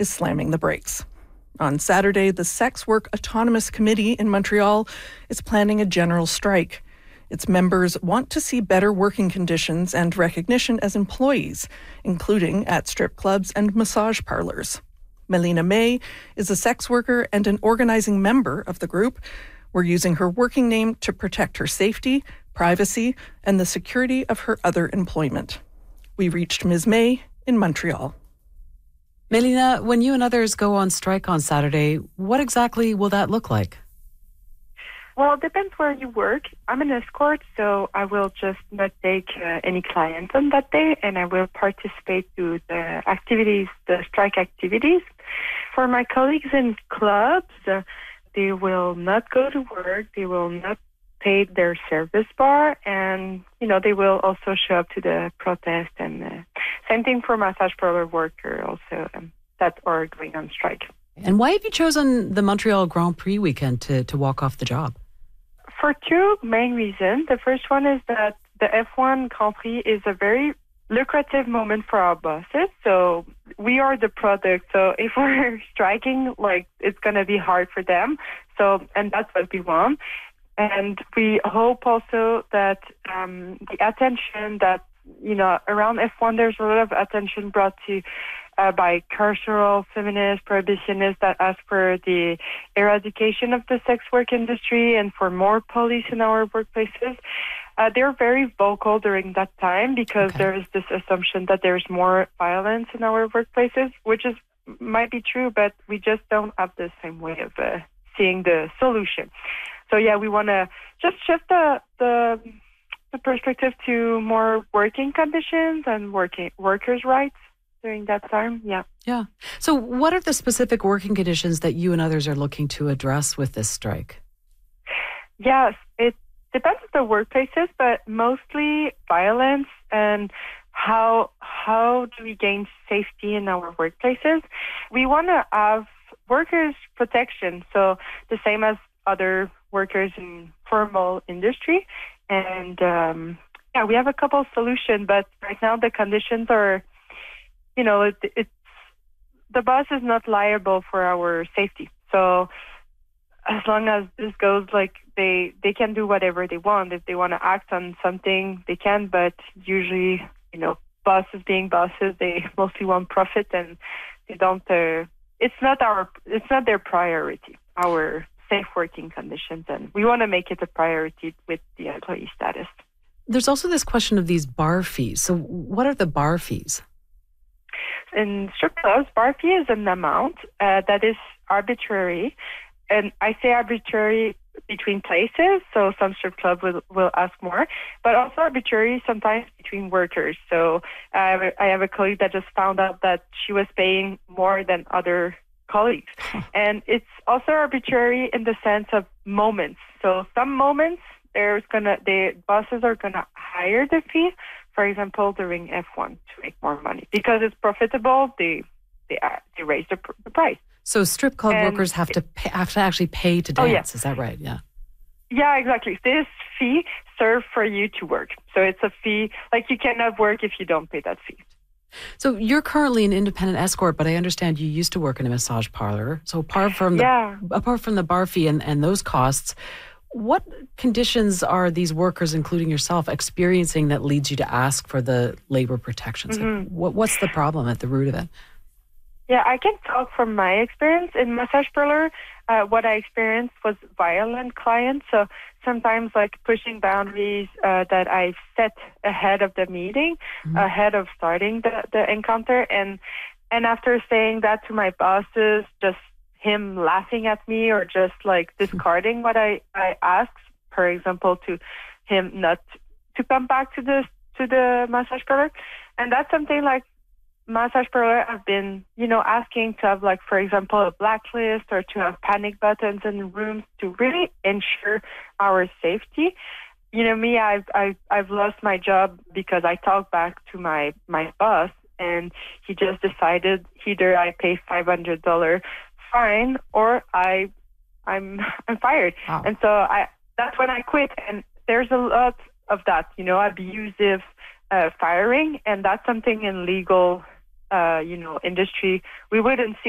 is slamming the brakes. On Saturday, the Sex Work Autonomous Committee in Montreal is planning a general strike. Its members want to see better working conditions and recognition as employees, including at strip clubs and massage parlors. Melina May is a sex worker and an organizing member of the group. We're using her working name to protect her safety, privacy, and the security of her other employment. We reached Ms. May in Montreal. Melina, when you and others go on strike on Saturday, what exactly will that look like? Well, it depends where you work. I'm an escort, so I will just not take any clients on that day, and I will participate to the activities, the strike activities. For my colleagues in clubs, they will not go to work. They will not pay their service bar, and they will also show up to the protest. And same thing for massage parlor worker also that are going on strike. And why have you chosen the Montreal Grand Prix weekend to walk off the job? For two main reasons. The first one is that the F1 Grand Prix is a very lucrative moment for our bosses. So we are the product. So if we're striking, it's going to be hard for them. So, and that's what we want. And we hope also that the attention that, around F1, there's a lot of attention brought to by cultural feminists, prohibitionists that ask for the eradication of the sex work industry and for more police in our workplaces. They're very vocal during that time because there is this assumption that there's more violence in our workplaces, which might be true, but we just don't have the same way of seeing the solution. So yeah, we want to just shift the perspective to more working conditions and workers' rights during that time. Yeah. So what are the specific working conditions that you and others are looking to address with this strike? Yes, it depends on the workplaces, but mostly violence and how do we gain safety in our workplaces. We want to have workers' protection, so the same as other workers in formal industry. And we have a couple of solutions, but right now the conditions are, the boss is not liable for our safety. So as long as this goes, they can do whatever they want. If they want to act on something, they can, but usually, bosses being bosses, they mostly want profit, and they don't, it's not their priority, our safe working conditions, and we want to make it a priority with the employee status. There's also this question of these bar fees. So what are the bar fees? In strip clubs, bar fee is an amount that is arbitrary. And I say arbitrary between places, so some strip clubs will ask more, but also arbitrary sometimes between workers. So I have a colleague that just found out that she was paying more than other colleagues. And it's also arbitrary in the sense of moments. So some moments, the bosses are going to higher the fee, for example, during F1 to make more money. Because it's profitable, they raise the price. So strip club workers have to actually pay to dance. Oh, yeah. Is that right? Yeah. Yeah, exactly. This fee serves for you to work. So it's a fee, you cannot work if you don't pay that fee. So you're currently an independent escort, but I understand you used to work in a massage parlor. So apart from the bar fee and those costs, what conditions are these workers, including yourself, experiencing that leads you to ask for the labor protections? Mm-hmm. What's the problem at the root of it? Yeah, I can talk from my experience in massage parlor. What I experienced was violent clients. So sometimes pushing boundaries that I set ahead of the meeting, ahead of starting the encounter. And after saying that to my bosses, just him laughing at me or just discarding what I asked, for example, to him not to come back to the massage parlor. And that's something massage parlor have been, asking to have for example, a blacklist or to have panic buttons in rooms to really ensure our safety. Me, I've lost my job because I talked back to my boss, and he just decided either I pay $500 fine or I'm fired. Wow. And so that's when I quit. And there's a lot of that, abusive firing, and that's something in legal industry we wouldn't see.